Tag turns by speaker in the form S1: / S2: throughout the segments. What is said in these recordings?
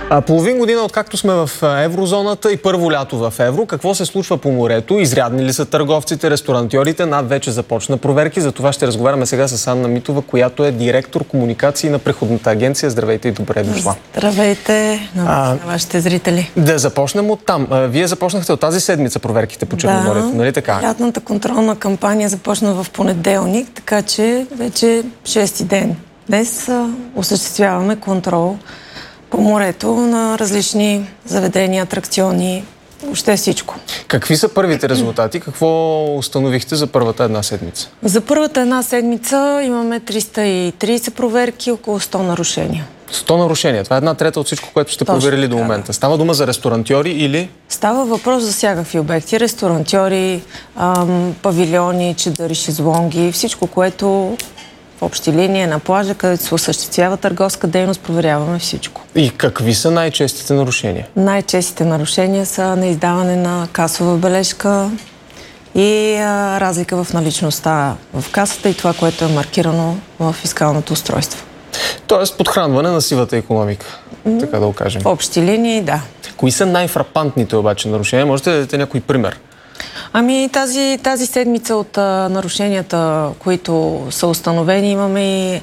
S1: Половин година откакто сме в еврозоната и първо лято в евро, какво се случва по морето? Изрядни ли са търговците, ресторантьорите? НАП вече започна проверки. За това ще разговаряме сега с Анна Митова, която е директор комуникации на Преходната агенция. Здравейте и добре дошла.
S2: Здравейте на вашите зрители.
S1: Да започнем от там. Вие започнахте от тази седмица проверките по Черноморието, нали така?
S2: Лятната контролна кампания започна в понеделник, така че вече 6-ти ден. Днес осъществяваме контрол по морето на различни заведения, атракциони, въобще всичко.
S1: Какви са първите резултати? Какво установихте за първата една седмица?
S2: За първата една седмица имаме 330 проверки, около 100 нарушения.
S1: 100 нарушения. Това е една трета от всичко, което сте проверили до момента. Става дума за ресторантьори или?
S2: Става въпрос за всякакви обекти. Ресторантьори, павилиони, чадъри, шезлонги, всичко, което в общи линии на плажа, където се осъществява търговска дейност, проверяваме всичко.
S1: И какви са най-честите нарушения?
S2: Най-честите нарушения са неиздаване на касова бележка и разлика в наличността в касата и това, което е маркирано в фискалното устройство.
S1: Тоест подхранване на сивата икономика, така да го кажем.
S2: В общи линии, да.
S1: Кои са най-фрапантните обаче нарушения? Можете да дадете някой пример?
S2: Ами тази седмица от нарушенията, които са установени, имаме и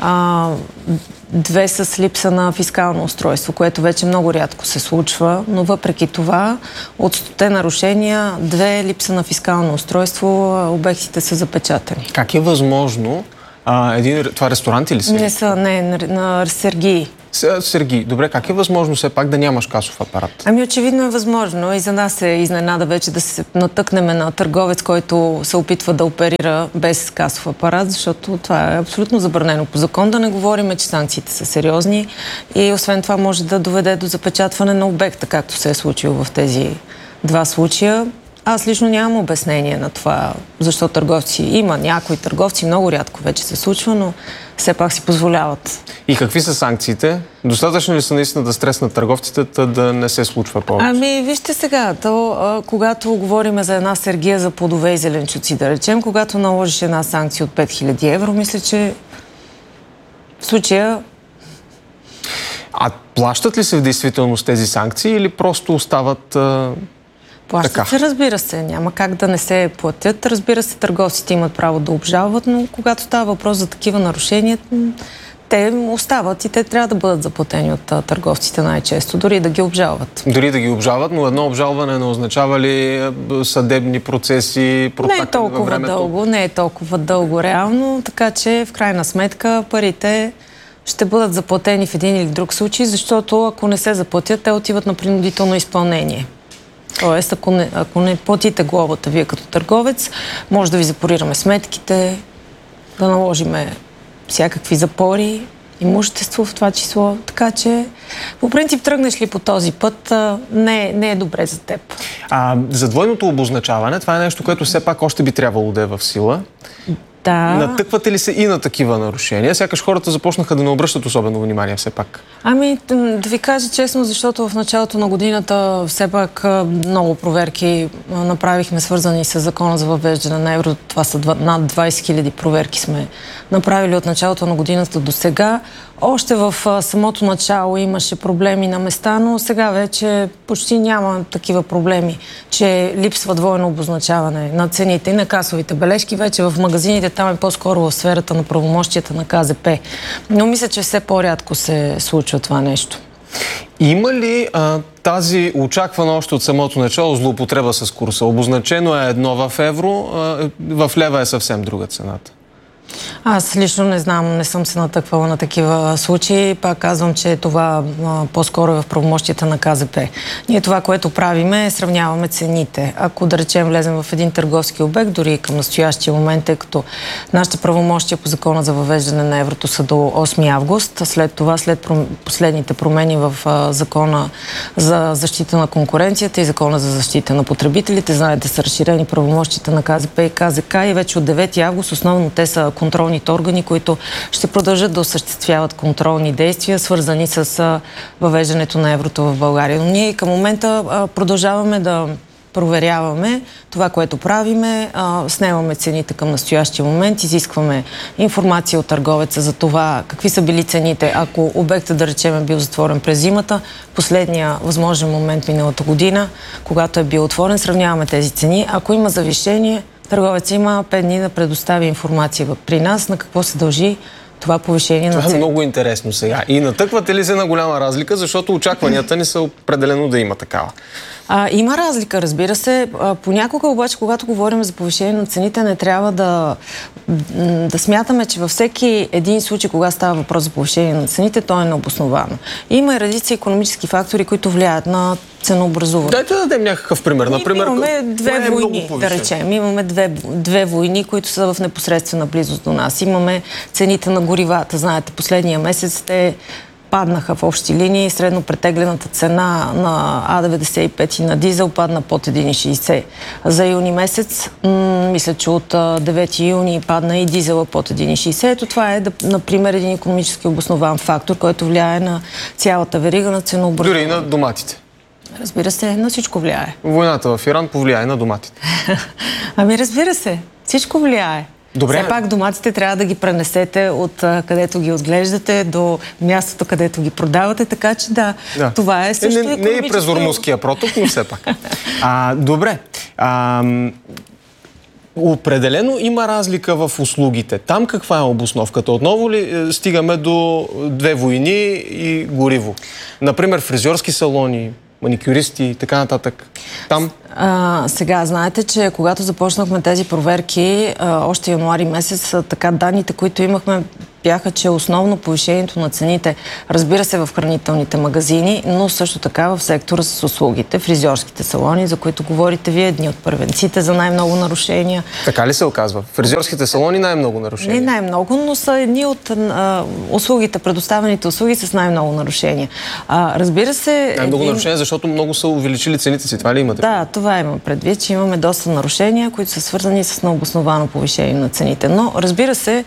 S2: две с липса на фискално устройство, което вече много рядко се случва, но въпреки това от 100 нарушения, 2 липса на фискално устройство, обектите са запечатани.
S1: Как е възможно? Това ресторанти ли са?
S2: Не са, на Сергии.
S1: Сергий, добре, как е възможно все пак да нямаш касов апарат?
S2: Ами очевидно е възможно и за нас е изненада вече да се натъкнем на търговец, който се опитва да оперира без касов апарат, защото това е абсолютно забранено по закон. Да не говорим, че санкциите са сериозни и освен това може да доведе до запечатване на обекта, както се е случило в тези два случая. Аз лично нямам обяснение на това, защо търговци има. Някои търговци много рядко вече се случва, но все пак си позволяват.
S1: И какви са санкциите? Достатъчно ли са наистина да стреснат търговците, да не се случва повече?
S2: Ами, вижте сега, когато говорим за една сергия за плодове и зеленчуци, да речем, когато наложиш една санкция от 5000 евро, мисля, че в случая...
S1: А плащат ли се в действителност тези санкции или просто остават...
S2: Плащат се, разбира се. Няма как да не се платят. Разбира се, търговците имат право да обжалват, но когато става въпрос за такива нарушения, те остават и те трябва да бъдат заплатени от търговците най-често, дори да ги обжалват.
S1: Дори да ги обжалват, но едно обжалване не означава ли съдебни процеси, протакане във времето?
S2: Не е толкова дълго реално, така че в крайна сметка парите ще бъдат заплатени в един или друг случай, защото ако не се заплатят, те отиват на принудително изпълнение. Тоест, ако не платите глобата вие като търговец, може да ви запорираме сметките, да наложиме всякакви запори, имущество в това число. Така че, по принцип, тръгнеш ли по този път, не е добре за теб.
S1: За двойното обозначаване, това е нещо, което все пак още би трябвало да е в сила.
S2: Да.
S1: Натъквате ли се и на такива нарушения? Сякаш хората започнаха да не обръщат особено внимание все пак.
S2: Ами, да ви кажа честно, защото в началото на годината все пак много проверки направихме, свързани с закона за въвеждане на евро. Това са над 20 000 проверки сме направили от началото на годината до сега. Още в самото начало имаше проблеми на места, но сега вече почти няма такива проблеми, че липсва двойно обозначаване на цените и на касовите бележки. Вече в магазините там е по-скоро в сферата на правомощията на КЗП. Но мисля, че все по-рядко се случва това нещо.
S1: Има ли тази очаквана още от самото начало злоупотреба с курса? Обозначено е едно в евро, в лева е съвсем друга цената.
S2: Аз лично не знам, не съм се натъквала на такива случаи. Пак казвам, че това по-скоро е в правомощията на КЗП. Ние това, което правиме, е сравняваме цените. Ако, да речем, влезем в един търговски обект, дори към настоящия момент, тъй като нашите правомощия по закона за въвеждане на еврото са до 8 август, след това, след последните промени в закона за защита на конкуренцията и закона за защита на потребителите, знаете, са разширени правомощията на КЗП и КЗК и вече от 9 август основно те са контролните органи, които ще продължат да осъществяват контролни действия, свързани с въвеждането на еврото в България. Но ние към момента продължаваме да проверяваме това, което правиме, снемаме цените към настоящия момент, изискваме информация от търговеца за това какви са били цените, ако обектът, да речем, е бил затворен през зимата, последния възможен момент миналата година, когато е бил отворен, сравняваме тези цени. Ако има завишение, търговец има 5 дни да предостави информация при нас на какво се дължи това повишение на цените.
S1: Това е много интересно сега. И натъквате ли се на голяма разлика, защото очакванията ни са определено да има такава?
S2: Има разлика, разбира се. Понякога обаче, когато говорим за повишение на цените, не трябва да смятаме, че във всеки един случай, когато става въпрос за повишение на цените, то е необосновано. Има и редица икономически фактори, които влияят на ценообразуване.
S1: Дайте да дадем някакъв пример. Например,
S2: имаме две войни, да речем. Имаме две войни, които са в непосредствена близост до нас. Имаме цените на горивата. Знаете, последния месец те паднаха в общи линии. Средно претеглената цена на А95 и на дизел падна под 1,60. За юни месец, мисля, че от 9 юни падна и дизела под 1,60. Ето това е, например, един икономически обоснован фактор, който влияе на цялата верига на ценообразуване.
S1: Дори и на доматите.
S2: Разбира се, на всичко влияе.
S1: Войната в Иран повлияе на доматите.
S2: Ами разбира се, всичко влияе.
S1: Добре.
S2: Все пак доматите трябва да ги пренесете от където ги отглеждате до мястото, където ги продавате, така че да. Това е също
S1: не и през Ормузския проток, но все пак. Добре. Определено има разлика в услугите. Там каква е обосновката? Отново ли стигаме до две войни и гориво? Например, фризьорски салони, маникюристи и така нататък. Там?
S2: Сега, знаете, че когато започнахме тези проверки, още януари месец, така данните, които имахме, бяха, че основно повишението на цените, разбира се, в хранителните магазини, но също така в сектора с услугите, фризьорските салони, за които говорите вие, едни от първенците за най-много нарушения.
S1: Така ли се оказва? Фризьорските салони най-много нарушения?
S2: Не най-много, но са едни от услугите, предоставените услуги с най-много нарушения. Разбира се...
S1: Най-много нарушения, защото много са увеличили цените си. Това ли имате?
S2: Да, това имам предвид, че имаме доста нарушения, които са свързани с необосновано повишение на цените. Но, разбира се,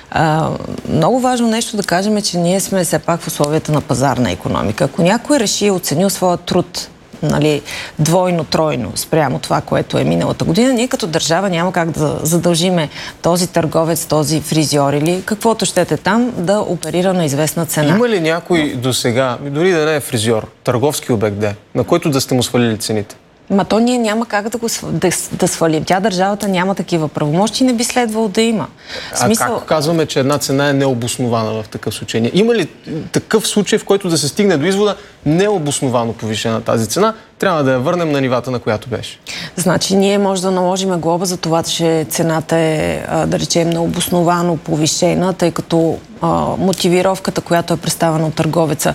S2: много важно нещо да кажем е, че ние сме все пак в условията на пазарна икономика. Ако някой реши и оценил своя труд, двойно, тройно спрямо това, което е миналата година, ние като държава няма как да задължиме този търговец, този фризьор или каквото щете там да оперира на известна цена.
S1: Има ли някой досега, дори да не е фризьор, търговски обект на който да сте му свалили цените?
S2: То ние няма как да свалим. Тя, държавата, няма такива правомощи и не би следвало да има.
S1: Как казваме, че една цена е необоснована в такъв случай? Има ли такъв случай, в който да се стигне до извода необосновано повишена тази цена, трябва да я върнем на нивата, на която беше?
S2: Значи ние може да наложим глоба за това, че цената е, да речем, необосновано повишена, тъй като мотивировката, която е представена от търговеца,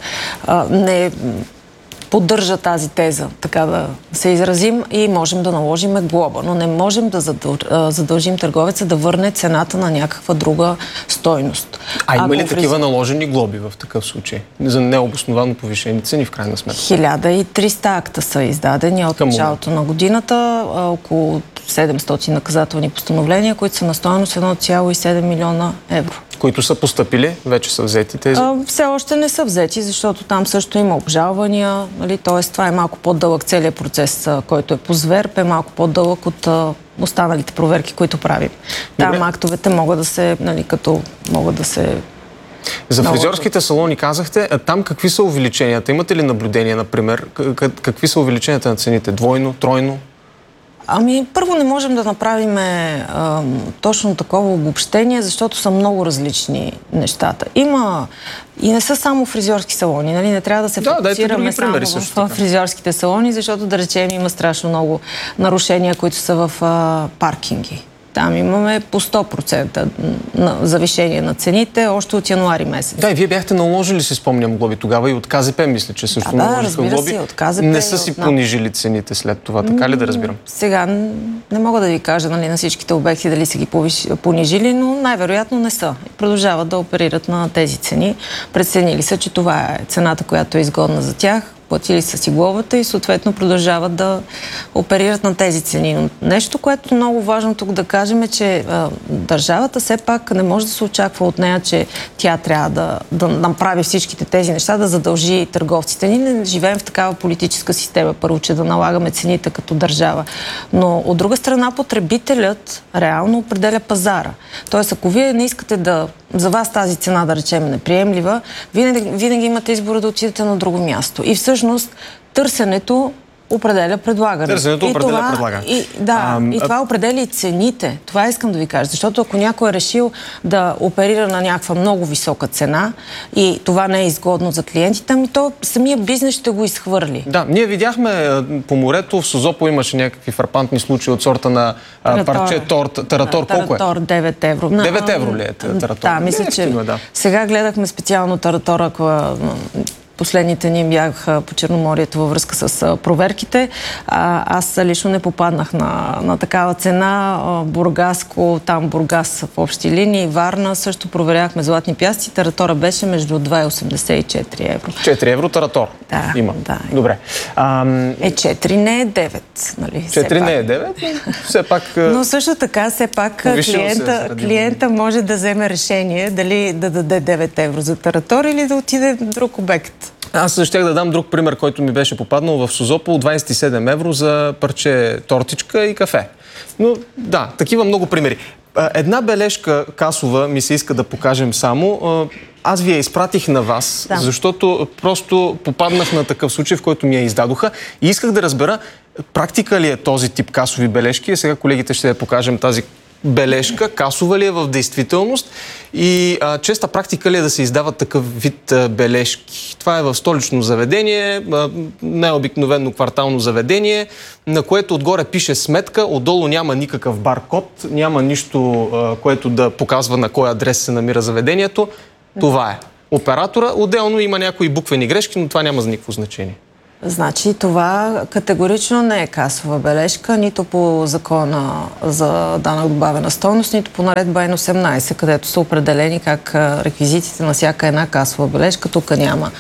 S2: не поддържа тази теза, така да се изразим, и можем да наложим глоба. Но не можем да задължим търговеца да върне цената на някаква друга стойност.
S1: Има ли такива наложени глоби в такъв случай? За необосновано повишени цени, в крайна сметка?
S2: 1300 акта са издадени от началото на годината, около 700 наказателни постановления, които са на стойност 1,7 милиона евро.
S1: Които са постъпили, вече са взети тези?
S2: Все още не са взети, защото там също има обжалвания. Т.е. това е малко по-дълъг целият процес, който е по ЗВЕРП, е малко по-дълъг от останалите проверки, които правим. Там актовете могат да се,
S1: За фризьорските салони казахте, там какви са увеличенията? Имате ли наблюдения, например? Какви са увеличенията на цените? Двойно, тройно?
S2: Първо не можем да направим точно такова обобщение, защото са много различни нещата. Има и не са само фризьорски салони, не трябва да се фокусираме само в фризьорските салони, защото, да речем, има страшно много нарушения, които са в паркинги. Там имаме по 100% завишение на цените, още от януари месец.
S1: Да, и вие бяхте наложили, си спомням, глоби тогава и от КЗП, мисля, че също наложиха глоби. Не са си понижили цените след това, така ли да разбирам?
S2: Сега не мога да ви кажа на всичките обекти дали са ги понижили, но най-вероятно не са. Продължават да оперират на тези цени. Преценили са, че това е цената, която е изгодна за тях. платили са си глобата и съответно продължават да оперират на тези цени. Но нещо, което е много важно тук да кажем е, че държавата все пак не може да се очаква от нея, че тя трябва да направи всичките тези неща, да задължи търговците. Ние не живеем в такава политическа система, първо, че да налагаме цените като държава. Но от друга страна потребителят реално определя пазара. Тоест, ако вие не искате за вас тази цена, да речем, неприемлива, винаги имате избора да отидете на друго място. И всъщност търсенето определя предлагане.
S1: Търсенето определя предлагане.
S2: И това определя и цените. Това искам да ви кажа. Защото ако някой е решил да оперира на някаква много висока цена и това не е изгодно за клиентите, ами то самия бизнес ще го изхвърли.
S1: Да, ние видяхме по морето, в Созопо имаше някакви фрапантни случаи от сорта на парче торт. Таратор колко е?
S2: Таратор 9 евро.
S1: 9 евро ли е таратор?
S2: Да, мисля, че сега гледахме специално таратора, последните ни бях по Черноморието във връзка с проверките. Аз лично не попаднах на такава цена. Бургаско, там Бургас в общи линии, Варна също проверяхме златни пясъци. Таратора беше между 2,80 и 4 евро.
S1: 4 евро таратор?
S2: Да.
S1: Има.
S2: Да.
S1: Добре.
S2: 4 не е 9. Нали?
S1: 4 не е 9, все пак...
S2: Но също така, все пак клиента може да вземе решение дали да даде 9 евро за таратор или да отиде в друг обект.
S1: Аз щях да дам друг пример, който ми беше попаднал в Созопо. 27 евро за парче тортичка и кафе. Но да, такива много примери. Една бележка касова ми се иска да покажем само. Аз ви я изпратих на вас, защото просто попаднах на такъв случай, в който ми я издадоха и исках да разбера практика ли е този тип касови бележки. Сега колегите ще я покажем тази бележка, касова ли е в действителност и честа практика ли е да се издават такъв вид бележки. Това е в столично заведение, най-обикновено квартално заведение, на което отгоре пише сметка, отдолу няма никакъв баркод, няма нищо, което да показва на кой адрес се намира заведението. Това е оператора. Отделно има някои буквени грешки, но това няма за никакво значение.
S2: Значи това категорично не е касова бележка, нито по закона за данък добавена стойност, нито по наредба N18, където са определени как реквизитите на всяка една касова бележка. Тук няма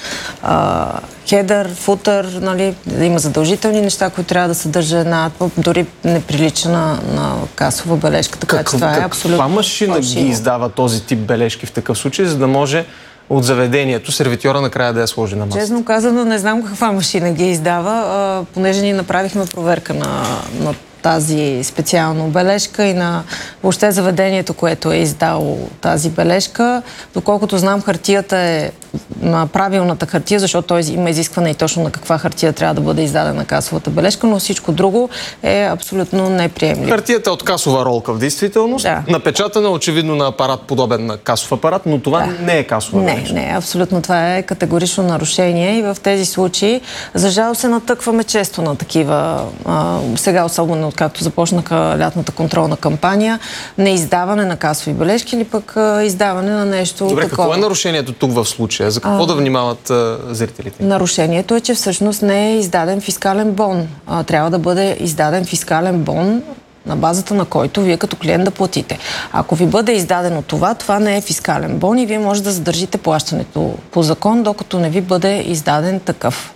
S2: хедър, футър, нали, има задължителни неща, които трябва да съдържа една, дори не прилича на касова бележка. Така че това е абсолютно
S1: каква машина ги издава този тип бележки в такъв случай, за да може от заведението сервитьора накрая да я сложи на масата?
S2: Честно казано, не знам каква машина ги издава, понеже ние направихме проверка на тази специална бележка и на въобще заведението, което е издало тази бележка. Доколкото знам, хартията е на правилната хартия, защото той има изискване и точно на каква хартия трябва да бъде издадена касовата бележка, но всичко друго е абсолютно неприемливо.
S1: Хартията е от касова ролка в действителност. Да. Напечатана очевидно на апарат, подобен на касов апарат, но това не е касова бележка.
S2: Не, абсолютно. Това е категорично нарушение и в тези случаи, за жал, се натъкваме често на такива, сега особено откакто започнаха лятната контролна кампания, неиздаване на касови бележки или пък издаване на нещо.
S1: Добре, какво е нарушението тук в случая? За какво да внимават зрителите?
S2: Нарушението е, че всъщност не е издаден фискален бон. Трябва да бъде издаден фискален бон, на базата на който вие като клиент да платите. Ако ви бъде издадено това не е фискален бон и вие може да задържите плащането по закон, докато не ви бъде издаден такъв.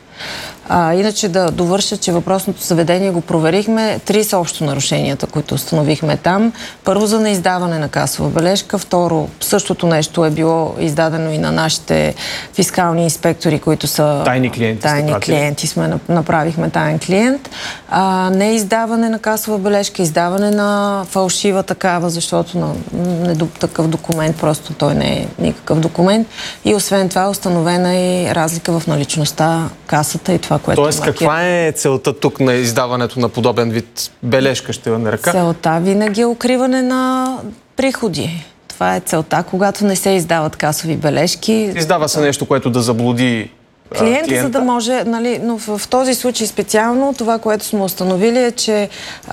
S2: Иначе да довърша, че въпросното заведение го проверихме. 3 са общо нарушенията, които установихме там. Първо, за неиздаване на касова бележка. Второ, същото нещо е било издадено и на нашите фискални инспектори, които са
S1: тайни клиенти.
S2: Тайни клиенти направихме таен клиент. Неиздаване на касова бележка, издаване на фалшива такава, защото такъв документ, просто той не е никакъв документ. И освен това, установена и разлика в наличността, касата и това, което
S1: тоест, каква е целта тук на издаването на подобен вид бележка, ще я нарека?
S2: Целта винаги е укриване на приходи. Това е целта, когато не се издават касови бележки.
S1: Издава се нещо, което да заблуди клиента,
S2: за да може, нали, но в този случай специално това, което сме установили е, че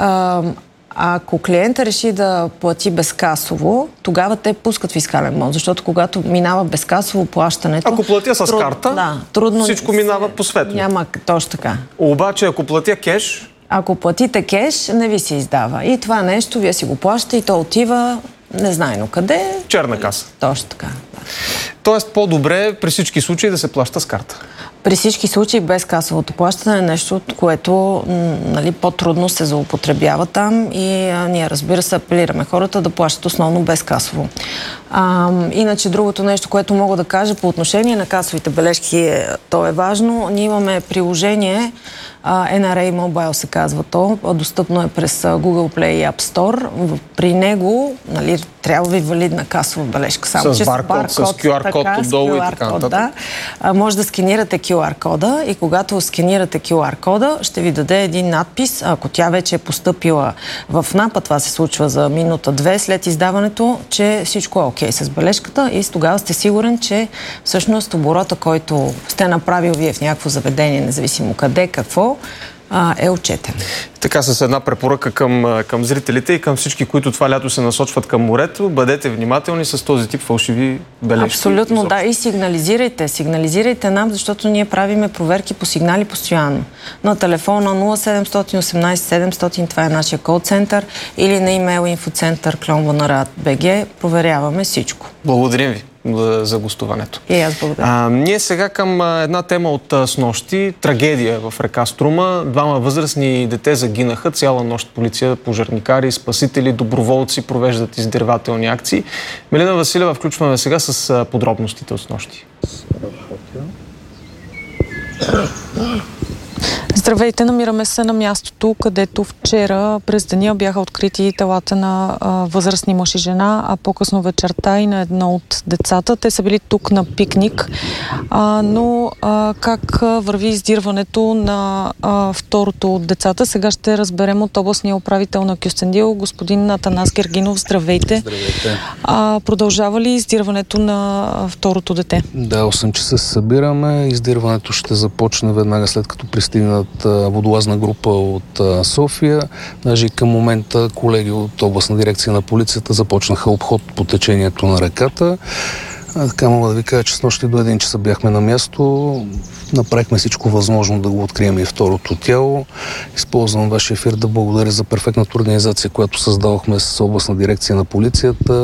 S2: ако клиента реши да плати безкасово, тогава те пускат фискален бон, защото когато минава безкасово плащането...
S1: Ако платя с карта,
S2: трудно
S1: всичко минава по светло.
S2: Няма точно така.
S1: Обаче, ако платя кеш...
S2: Ако платите кеш, не ви се издава. И това нещо, вие си го плащате и то отива незнайно къде.
S1: Черна каса.
S2: Точно така. Да.
S1: Тоест по-добре при всички случаи да се плаща с карта.
S2: При всички случаи без касовото плащане е нещо, което по-трудно се злоупотребява там и ние, разбира се, апелираме хората да плащат основно без касово. Иначе другото нещо, което мога да кажа по отношение на касовите бележки, то е важно. Ние имаме приложение, NRA Mobile се казва то, достъпно е през Google Play и App Store. При него трябва ви валидна касова бележка. Само,
S1: с баркод, с QR-код отдолу и така нататък.
S2: Да. Може да сканирате QR-кода и когато сканирате QR-кода, ще ви даде един надпис. Ако тя вече е постъпила в НАП, това се случва за минута-две след издаването, че всичко е окей с бележката и тогава сте сигурен, че всъщност оборота, който сте направил вие в някакво заведение, независимо къде, какво, е отчетен.
S1: Така, с една препоръка към зрителите и към всички, които това лято се насочват към морето, бъдете внимателни с този тип фалшиви бележки.
S2: Абсолютно, да. И сигнализирайте. Сигнализирайте нам, защото ние правиме проверки по сигнали постоянно. На телефона 0718 700, това е нашия кол-център, или на имейл infocenter@klonvanara.bg. Проверяваме всичко.
S1: Благодарим ви за гостуването.
S2: И аз благодаря.
S1: Ние сега към една тема от снощи. Трагедия в река Струма. 2 възрастни дете загинаха. Цяла нощ полиция, пожарникари, спасители, доброволци провеждат издирвателни акции. Милена Василева, включваме сега с подробностите от снощи.
S3: Здравейте, намираме се на мястото, където вчера през деня бяха открити телата на възрастни мъж и жена, а по-късно вечерта и на едно от децата. Те са били тук на пикник, но как върви издирването на второто от децата, сега ще разберем от областния управител на Кюстендил, господин Атанас Гергинов. Здравейте.
S4: Здравейте.
S3: Продължава ли издирването на второто дете?
S4: Да, 8 часа се събираме. Издирването ще започне веднага след като пристигнат водолазна група от София. Даже и към момента колеги от областна дирекция на полицията започнаха обход по течението на реката. Така мога да ви кажа, че с нощи до 1 часа бяхме на място. Направихме всичко възможно да го открием и второто тяло. Използвам вашия ефир да благодаря за перфектната организация, която създадохме с областна дирекция на полицията.